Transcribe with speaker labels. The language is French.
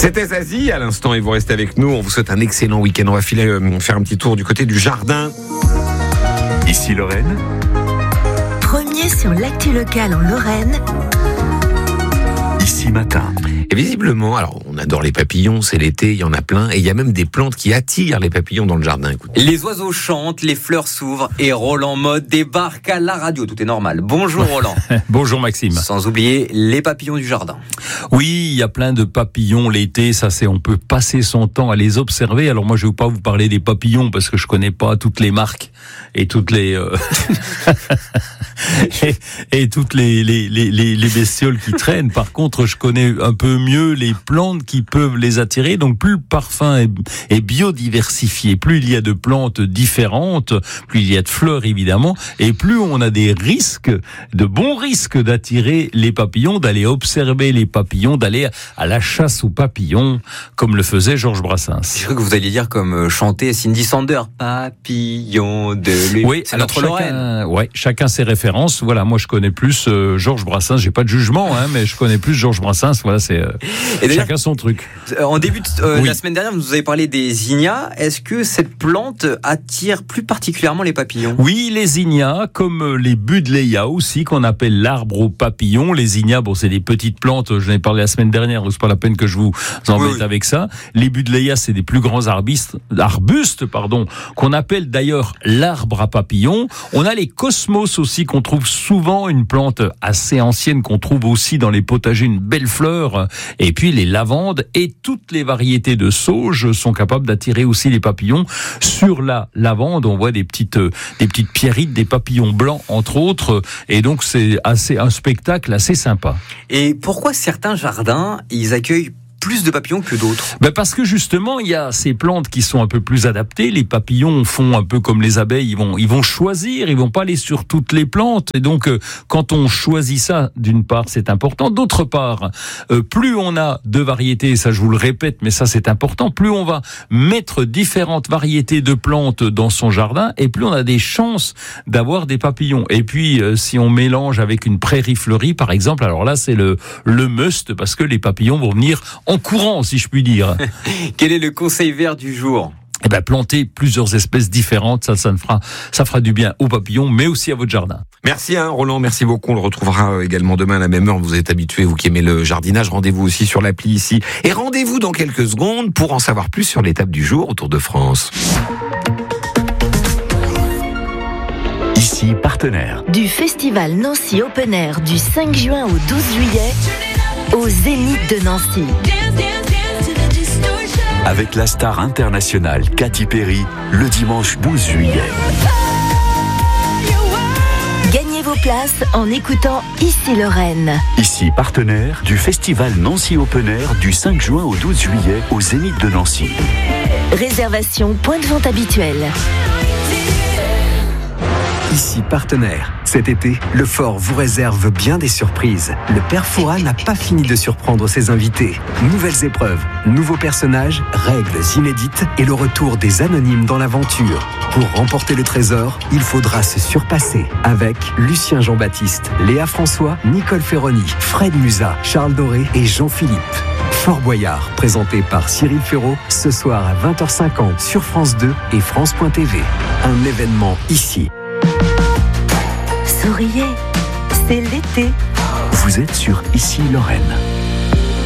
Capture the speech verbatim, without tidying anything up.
Speaker 1: C'était Zazie à l'instant et vous restez avec nous. On vous souhaite un excellent week-end. On va filer euh, faire un petit tour du côté du jardin.
Speaker 2: Ici Lorraine.
Speaker 3: Premier sur l'actu locale en Lorraine.
Speaker 2: Ici Matin.
Speaker 1: Et visiblement, alors on adore les papillons, c'est l'été, il y en a plein, et il y a même des plantes qui attirent les papillons dans le jardin. Écoutez.
Speaker 4: Les oiseaux chantent, les fleurs s'ouvrent et Roland Mode débarque à la radio. Tout est normal. Bonjour Roland.
Speaker 5: Bonjour Maxime.
Speaker 4: Sans oublier les papillons du jardin.
Speaker 5: Oui, il y a plein de papillons l'été, ça c'est, on peut passer son temps à les observer. Alors moi je ne vais pas vous parler des papillons parce que je connais pas toutes les marques et toutes les euh... et, et toutes les, les, les, les bestioles qui traînent. Par contre, je connais un peu mieux les plantes qui peuvent les attirer. Donc plus le parfum est, est biodiversifié, plus il y a de plantes différentes, plus il y a de fleurs évidemment, et plus on a des risques, de bons risques d'attirer les papillons, d'aller observer les papillons, d'aller à la chasse aux papillons, comme le faisait Georges Brassens.
Speaker 4: Je crois que vous alliez dire comme chanter Cindy Sander, papillon de lune.
Speaker 5: Oui,
Speaker 4: c'est
Speaker 5: alors
Speaker 4: notre
Speaker 5: chacun,
Speaker 4: Lorraine.
Speaker 5: Ouais, chacun ses références. Voilà, moi je connais plus euh, Georges Brassens. J'ai pas de jugement, hein, mais je connais plus Georges Brassens. Voilà, c'est euh, chacun son truc.
Speaker 4: En début de euh,
Speaker 5: Oui.
Speaker 4: la semaine dernière, vous nous avez parlé des zinnias. Est-ce que cette plante attire plus particulièrement les papillons ?
Speaker 5: Oui, les zinnias, comme les buddleia aussi, qu'on appelle l'arbre aux papillons. Les zinnias, bon, c'est des petites plantes. Je n'en ai parlé la semaine dernière, donc c'est pas la peine que je vous embête
Speaker 4: oui, oui.
Speaker 5: avec ça. Les buddleia, c'est des plus grands arbustes, arbustes, pardon, qu'on appelle d'ailleurs l'arbre à papillons. On a les cosmos aussi, qu'on trouve souvent, une plante assez ancienne qu'on trouve aussi dans les potagers, une belle fleur. Et puis les lavandes et toutes les variétés de sauge sont capables d'attirer aussi les papillons. Sur la lavande, on voit des petites, des petites pierrites, des papillons blancs entre autres. Et donc c'est assez un spectacle assez sympa.
Speaker 4: Et pourquoi certains jardins, ils accueillent plus de papillons que d'autres ?
Speaker 5: Ben parce que justement, il y a ces plantes qui sont un peu plus adaptées. Les papillons font un peu comme les abeilles, ils vont, ils vont choisir, ils vont pas aller sur toutes les plantes. Et donc, euh, quand on choisit ça, d'une part, c'est important. D'autre part, euh, plus on a de variétés, ça je vous le répète, mais ça c'est important, plus on va mettre différentes variétés de plantes dans son jardin, et plus on a des chances d'avoir des papillons. Et puis, euh, si on mélange avec une prairie fleurie, par exemple, alors là, c'est le, le must, parce que les papillons vont venir en courant, si je puis dire.
Speaker 4: Quel est le conseil vert du jour ?
Speaker 5: Eh ben, planter plusieurs espèces différentes, ça, ça, ne fera, ça fera du bien aux papillons, mais aussi à votre jardin.
Speaker 1: Merci hein, Roland, merci beaucoup. On le retrouvera également demain à la même heure. Vous êtes habitués, vous qui aimez le jardinage. Rendez-vous aussi sur l'appli ici. Et rendez-vous dans quelques secondes pour en savoir plus sur l'étape du jour au Tour de France.
Speaker 2: Ici Partenaire.
Speaker 3: Du festival Nancy Open Air du cinq juin au douze juillet au Zénith de Nancy.
Speaker 2: Avec la star internationale Katy Perry, le dimanche douze juillet.
Speaker 3: Gagnez vos places en écoutant Ici Lorraine.
Speaker 2: Ici Partenaire du festival Nancy Open Air du cinq juin au douze juillet au Zénith de Nancy.
Speaker 3: Réservation point de vente habituel.
Speaker 6: Ici Partenaire. Cet été, le Fort vous réserve bien des surprises. Le Père Fouras n'a pas fini de surprendre ses invités. Nouvelles épreuves, nouveaux personnages, règles inédites et le retour des anonymes dans l'aventure. Pour remporter le trésor, il faudra se surpasser avec Lucien Jean-Baptiste, Léa François, Nicole Ferroni, Fred Musa, Charles Doré et Jean-Philippe. Fort Boyard, présenté par Cyril Ferraud, ce soir à vingt heures cinquante sur France deux et France point T V. Un événement ici.
Speaker 3: Souriez, c'est l'été.
Speaker 2: Vous êtes sur Ici Lorraine.